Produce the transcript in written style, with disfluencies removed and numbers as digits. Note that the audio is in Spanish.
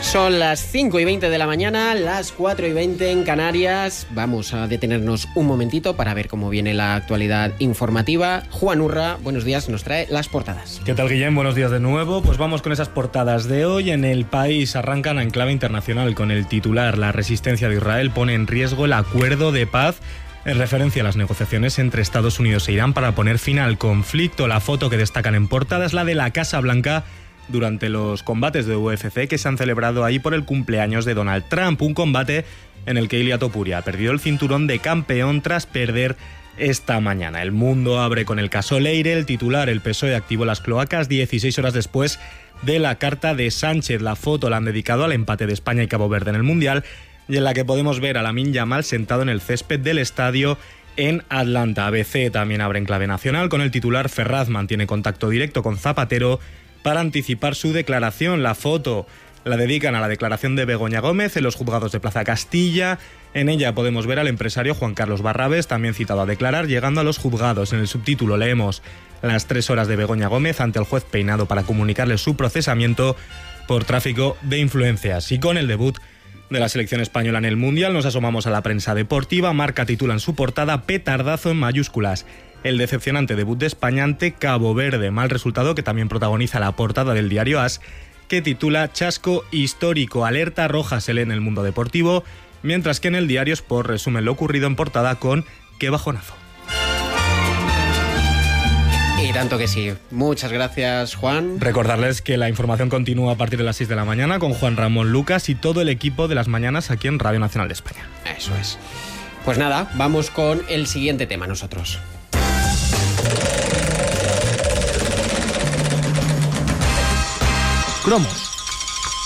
Son las 5:20 de la mañana, las 4:20 en Canarias. Vamos a detenernos un momentito para ver cómo viene la actualidad informativa. Juan Urra, buenos días, nos trae las portadas. ¿Qué tal, Guillem? Buenos días de nuevo. Pues vamos con esas portadas de hoy. En El País arrancan en clave internacional con el titular: la resistencia de Israel pone en riesgo el acuerdo de paz, en referencia a las negociaciones entre Estados Unidos e Irán para poner fin al conflicto. La foto que destacan en portada es la de la Casa Blanca durante los combates de UFC que se han celebrado ahí por el cumpleaños de Donald Trump, un combate en el que Ilia Topuria perdió el cinturón de campeón tras perder esta mañana. El Mundo abre con el caso Leire. El titular: el PSOE activó las cloacas 16 horas después de la carta de Sánchez. La foto la han dedicado al empate de España y Cabo Verde en el Mundial, y en la que podemos ver a Lamine Yamal sentado en el césped del estadio en Atlanta. ABC también abre en clave nacional con el titular: Ferraz mantiene contacto directo con Zapatero para anticipar su declaración. La foto la dedican a la declaración de Begoña Gómez en los juzgados de Plaza Castilla. En ella podemos ver al empresario Juan Carlos Barrabés, también citado a declarar, llegando a los juzgados. En el subtítulo leemos las 3 horas de Begoña Gómez ante el juez Peinado para comunicarle su procesamiento por tráfico de influencias. Y con el debut de la selección española en el Mundial nos asomamos a la prensa deportiva. Marca titula en su portada: petardazo en mayúsculas. El decepcionante debut de España ante Cabo Verde. Mal resultado que también protagoniza la portada del diario AS, que titula: chasco histórico, alerta roja se lee en el Mundo Deportivo, mientras que en el diario Sport resumen lo ocurrido en portada con qué bajonazo. Y tanto que sí. Muchas gracias, Juan. Recordarles que la información continúa a partir de las 6 de la mañana con Juan Ramón Lucas y todo el equipo de las mañanas aquí en Radio Nacional de España. Eso es. Pues nada, vamos con el siguiente tema nosotros. Cromos.